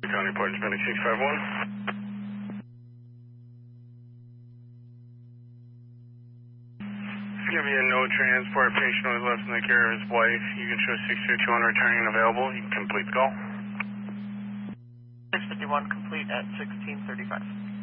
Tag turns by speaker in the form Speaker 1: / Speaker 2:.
Speaker 1: County Port Hispanic 651. It's going to be a no transport. Patient was left in the care of his wife. You can show 651 returning and available. You can complete the call.
Speaker 2: 651 complete at 16:35.